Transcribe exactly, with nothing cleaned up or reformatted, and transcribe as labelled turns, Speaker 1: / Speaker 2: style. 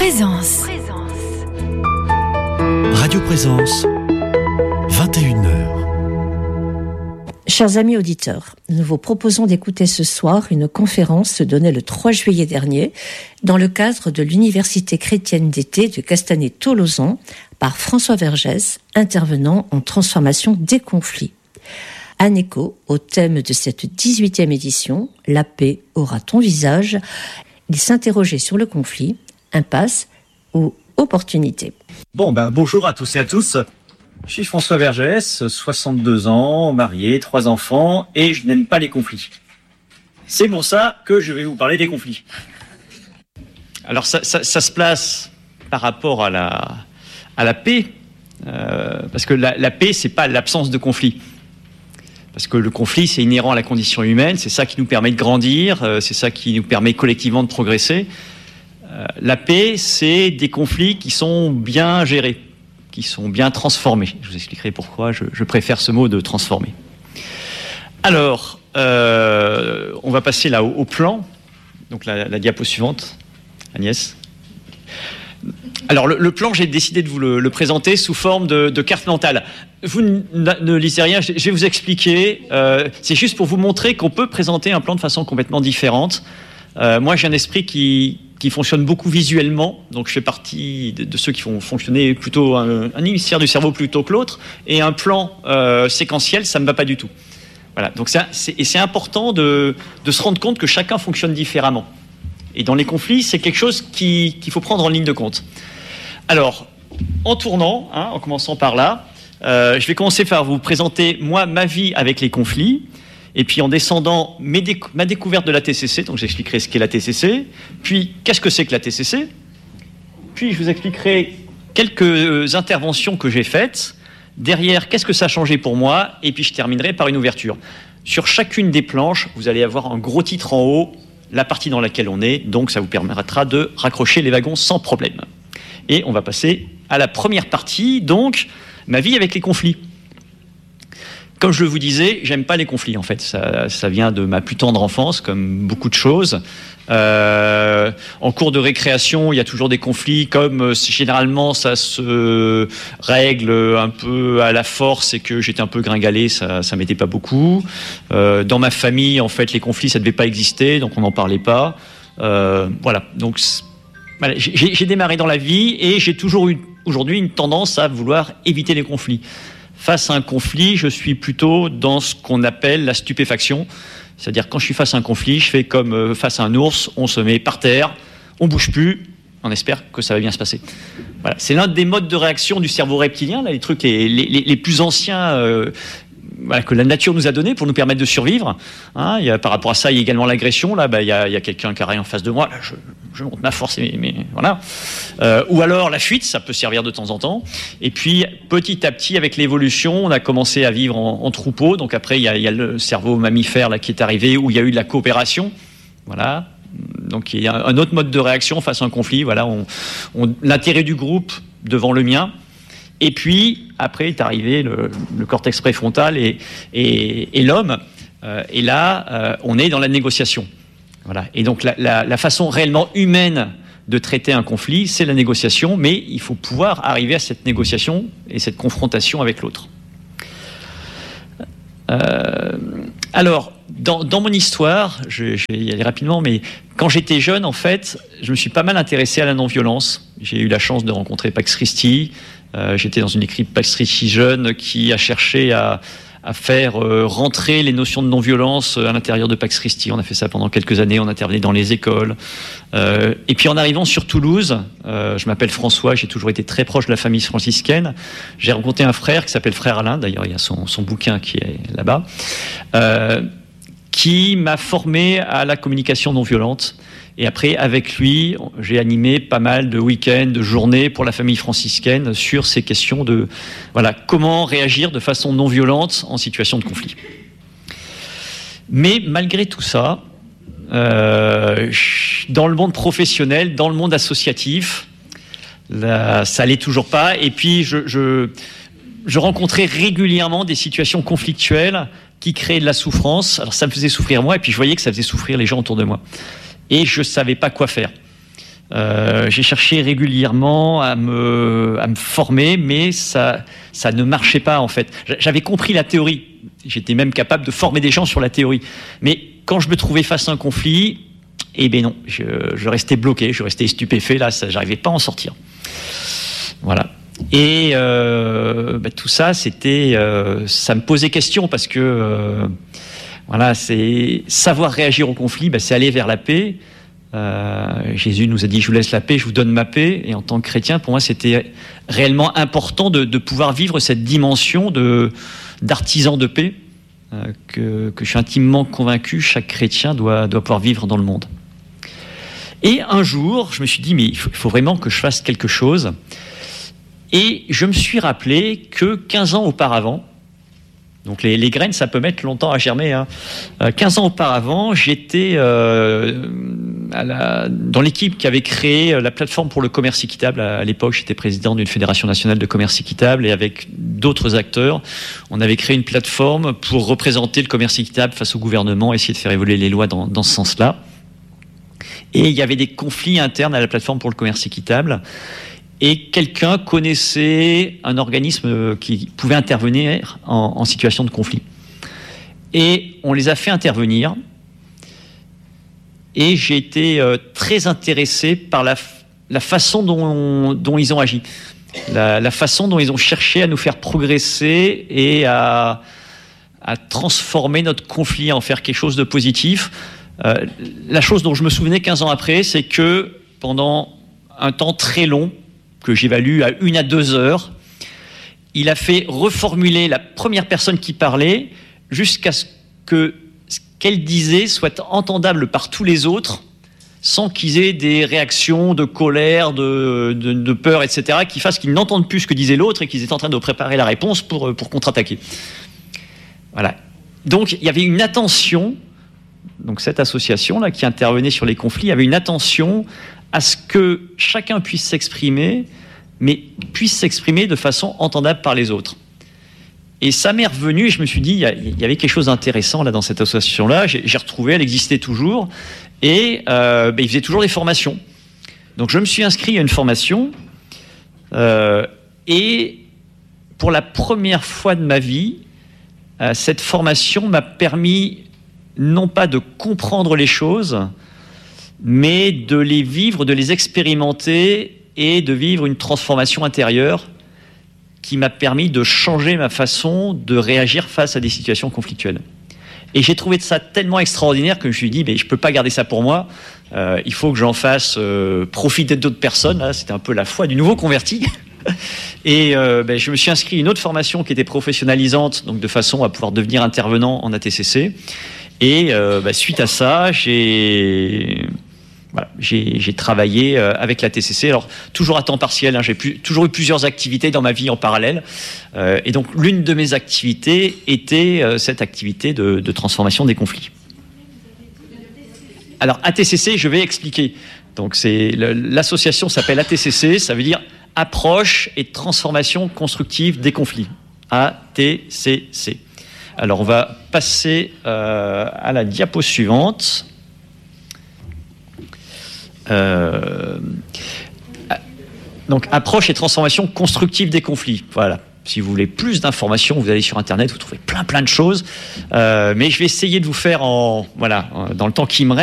Speaker 1: Présence.
Speaker 2: Radio Présence, vingt et une heures.
Speaker 3: Chers amis auditeurs, nous vous proposons d'écouter ce soir une conférence donnée le trois juillet dernier dans le cadre de l'Université chrétienne d'été de Castanet-Tolosan par François Vergès, intervenant en transformation des conflits. En écho au thème de cette dix-huitième édition, La paix aura ton visage, il s'interrogeait sur le conflit, impasse ou opportunité.
Speaker 4: Bon, ben bonjour à tous et à tous. Je suis François Vergès, soixante-deux ans, marié, trois enfants, et je n'aime pas les conflits. C'est pour ça que je vais vous parler des conflits. Alors ça, ça, ça se place par rapport à la, à la paix, euh, parce que la, la paix, c'est pas l'absence de conflit. Parce que le conflit, c'est inhérent à la condition humaine, c'est ça qui nous permet de grandir, euh, c'est ça qui nous permet collectivement de progresser. Euh, la paix, c'est des conflits qui sont bien gérés, qui sont bien transformés. Je vous expliquerai pourquoi je, je préfère ce mot de transformer. Alors, euh, on va passer là au, au plan. Donc la, la diapo suivante, Agnès. Alors le, le plan, j'ai décidé de vous le, le présenter sous forme de, de carte mentale. Vous ne, ne lisez rien, je vais vous expliquer. Euh, c'est juste pour vous montrer qu'on peut présenter un plan de façon complètement différente. Euh, moi, j'ai un esprit qui, qui fonctionne beaucoup visuellement, donc je fais partie de, de ceux qui font fonctionner plutôt un, un hémisphère du cerveau plutôt que l'autre, et un plan euh, séquentiel, ça ne me va pas du tout. Voilà. Donc ça, c'est, et c'est important de, de se rendre compte que chacun fonctionne différemment. Et dans les conflits, c'est quelque chose qui, qu'il faut prendre en ligne de compte. Alors, en tournant, hein, en commençant par là, euh, je vais commencer par vous présenter, moi, ma vie avec les conflits. Et puis, en descendant, mes déc- ma découverte de la T C C. Donc, j'expliquerai ce qu'est la T C C. Puis, qu'est-ce que c'est que la T C C. Puis, je vous expliquerai quelques interventions que j'ai faites. Derrière, qu'est-ce que ça a changé pour moi. Et puis, je terminerai par une ouverture. Sur chacune des planches, vous allez avoir un gros titre en haut, la partie dans laquelle on est. Donc, ça vous permettra de raccrocher les wagons sans problème. Et on va passer à la première partie, donc ma vie avec les conflits. Comme je vous disais, j'aime pas les conflits en fait. Ça, ça vient de ma plus tendre enfance, comme beaucoup de choses. Euh, en cours de récréation, il y a toujours des conflits. Comme généralement ça se règle un peu à la force et que j'étais un peu gringalé, ça, ça m'aidait pas beaucoup. Euh, dans ma famille, en fait, les conflits ça devait pas exister, donc on n'en parlait pas. Euh, voilà, donc. Voilà, j'ai, j'ai démarré dans la vie et j'ai toujours eu aujourd'hui une tendance à vouloir éviter les conflits. Face à un conflit, je suis plutôt dans ce qu'on appelle la stupéfaction. C'est-à-dire quand je suis face à un conflit, je fais comme face à un ours, on se met par terre, on bouge plus, on espère que ça va bien se passer. Voilà, c'est l'un des modes de réaction du cerveau reptilien, là, les trucs les, les, les plus anciens euh, voilà, que la nature nous a donné pour nous permettre de survivre. Hein, il y a, par rapport à ça, il y a également l'agression. Là, bah, il y a, il y a quelqu'un qui arrive en face de moi. Là, je, je monte ma force, mais, mais voilà. Euh, ou alors la fuite, ça peut servir de temps en temps. Et puis, petit à petit, avec l'évolution, on a commencé à vivre en, en troupeau. Donc après, il y a, il y a le cerveau mammifère là qui est arrivé, où il y a eu de la coopération. Voilà. Donc il y a un autre mode de réaction face à un conflit. Voilà, on, on, l'intérêt du groupe devant le mien. Et puis, après est arrivé le, le cortex préfrontal et, et, et l'homme. Euh, et là, euh, on est dans la négociation. Voilà. Et donc, la, la, la façon réellement humaine de traiter un conflit, c'est la négociation. Mais il faut pouvoir arriver à cette négociation et cette confrontation avec l'autre. Euh, alors, dans, dans mon histoire, je, je vais y aller rapidement, mais quand j'étais jeune, en fait, je me suis pas mal intéressé à la non-violence. J'ai eu la chance de rencontrer Pax Christi. Euh, j'étais dans une équipe Pax Christi jeune qui a cherché à, à faire euh, rentrer les notions de non-violence à l'intérieur de Pax Christi. On a fait ça pendant quelques années, on intervenait dans les écoles. Euh, et puis en arrivant sur Toulouse, euh, je m'appelle François, j'ai toujours été très proche de la famille franciscaine. J'ai rencontré un frère qui s'appelle Frère Alain, d'ailleurs il y a son, son bouquin qui est là-bas, euh, qui m'a formé à la communication non-violente. Et après, avec lui, j'ai animé pas mal de week-ends, de journées pour la famille franciscaine sur ces questions de voilà, comment réagir de façon non violente en situation de conflit. Mais malgré tout ça, euh, dans le monde professionnel, dans le monde associatif, là, ça allait toujours pas. Et puis, je, je, je rencontrais régulièrement des situations conflictuelles qui créaient de la souffrance. Alors, ça me faisait souffrir moi, et puis je voyais que ça faisait souffrir les gens autour de moi. Et je ne savais pas quoi faire. Euh, j'ai cherché régulièrement à me, à me former, mais ça, ça ne marchait pas en fait. J'avais compris la théorie. J'étais même capable de former des gens sur la théorie. Mais quand je me trouvais face à un conflit, eh bien non, je, je restais bloqué, je restais stupéfait. Là, ça, j'arrivais pas à en sortir. Voilà. Et euh, bah, tout ça, c'était, euh, ça me posait question parce que euh, voilà, c'est savoir réagir au conflit, bah, c'est aller vers la paix. Euh, Jésus nous a dit: je vous laisse la paix, je vous donne ma paix. Et en tant que chrétien, pour moi, c'était réellement important de, de pouvoir vivre cette dimension de, d'artisan de paix euh, que, que je suis intimement convaincu chaque chrétien doit, doit pouvoir vivre dans le monde. Et un jour, je me suis dit, mais il faut, il faut vraiment que je fasse quelque chose. Et je me suis rappelé que quinze ans auparavant, donc les, les graines, ça peut mettre longtemps à germer, hein. Euh, quinze ans auparavant, j'étais euh, à la, dans l'équipe qui avait créé la plateforme pour le commerce équitable. À, à l'époque, j'étais président d'une fédération nationale de commerce équitable, et avec d'autres acteurs, on avait créé une plateforme pour représenter le commerce équitable face au gouvernement, essayer de faire évoluer les lois dans, dans ce sens-là. Et il y avait des conflits internes à la plateforme pour le commerce équitable. Et quelqu'un connaissait un organisme qui pouvait intervenir en, en situation de conflit. Et on les a fait intervenir. Et j'ai été euh, très intéressé par la, la façon dont, dont ils ont agi. La, la façon dont ils ont cherché à nous faire progresser et à, à transformer notre conflit, à en faire quelque chose de positif. Euh, la chose dont je me souvenais quinze ans après, c'est que pendant un temps très long, que j'évalue à une à deux heures, il a fait reformuler la première personne qui parlait jusqu'à ce que ce qu'elle disait soit entendable par tous les autres, sans qu'ils aient des réactions de colère, de, de, de peur, et cetera, qui fassent qu'ils n'entendent plus ce que disait l'autre et qu'ils étaient en train de préparer la réponse pour, pour contre-attaquer. Voilà. Donc, il y avait une attention, donc cette association-là qui intervenait sur les conflits, avait une attention à ce que chacun puisse s'exprimer, mais puisse s'exprimer de façon entendable par les autres. Et ça m'est revenu, et je me suis dit, il y, y avait quelque chose d'intéressant là dans cette association-là. J'ai, j'ai retrouvé, elle existait toujours, et euh, ben, ils faisaient toujours des formations. Donc je me suis inscrit à une formation, euh, et pour la première fois de ma vie, euh, cette formation m'a permis non pas de comprendre les choses, mais de les vivre, de les expérimenter et de vivre une transformation intérieure qui m'a permis de changer ma façon de réagir face à des situations conflictuelles. Et j'ai trouvé ça tellement extraordinaire que je me suis dit, mais je ne peux pas garder ça pour moi, euh, il faut que j'en fasse euh, profiter d'autres personnes. Là, c'était un peu la foi du nouveau converti. Et euh, ben, je me suis inscrit à une autre formation qui était professionnalisante, donc de façon à pouvoir devenir intervenant en A T C C. Et euh, ben, suite à ça, j'ai... Voilà, j'ai, j'ai travaillé euh, avec la T C C, alors toujours à temps partiel, hein, j'ai pu, toujours eu plusieurs activités dans ma vie en parallèle, euh, et donc l'une de mes activités était euh, cette activité de, de transformation des conflits. Alors A T C C, je vais expliquer. Donc c'est le, l'association s'appelle A T C C, ça veut dire approche et transformation constructive des conflits. A T C C. Alors on va passer euh, à la diapo suivante. Euh, donc approche et transformation constructive des conflits. Voilà. Si vous voulez plus d'informations, vous allez sur Internet, vous trouvez plein plein de choses. Euh, mais je vais essayer de vous faire en voilà dans le temps qui me reste.